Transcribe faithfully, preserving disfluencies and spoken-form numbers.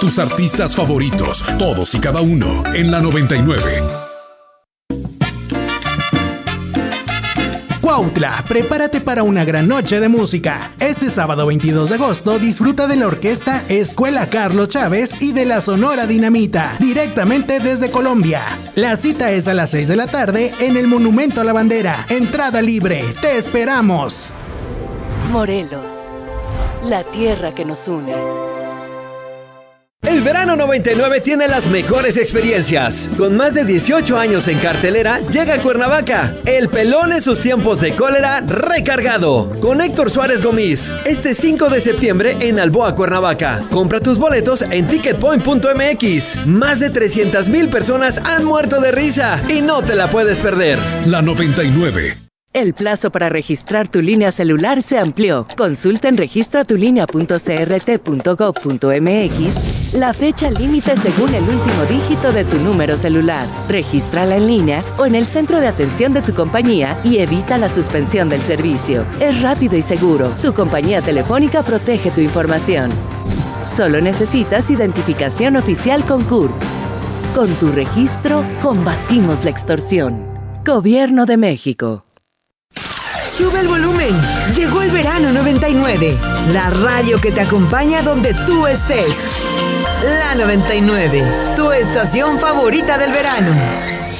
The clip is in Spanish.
tus artistas favoritos, todos y cada uno, en la noventa y nueve. Cuautla, prepárate para una gran noche de música. Este sábado veintidós de agosto disfruta de la orquesta Escuela Carlos Chávez y de la Sonora Dinamita, directamente desde Colombia. La cita es a las seis de la tarde en el Monumento a la Bandera. Entrada libre. ¡Te esperamos! Morelos, la tierra que nos une. El verano noventa y nueve tiene las mejores experiencias. Con más de dieciocho años en cartelera, llega a Cuernavaca El Pelón en sus tiempos de cólera recargado, con Héctor Suárez Gómez, este cinco de septiembre en Alboa, Cuernavaca. Compra tus boletos en ticket point punto m x. Más de trescientas mil personas han muerto de risa y no te la puedes perder. La noventa y nueve. El plazo para registrar tu línea celular se amplió. Consulta en registra tu línea punto c r t punto gov punto m x la fecha límite según el último dígito de tu número celular. Regístrala en línea o en el centro de atención de tu compañía y evita la suspensión del servicio. Es rápido y seguro. Tu compañía telefónica protege tu información. Solo necesitas identificación oficial con C U R P. Con tu registro, combatimos la extorsión. Gobierno de México. Sube el volumen. Llegó el verano noventa y nueve. La radio que te acompaña donde tú estés. La noventa y nueve. Tu estación favorita del verano.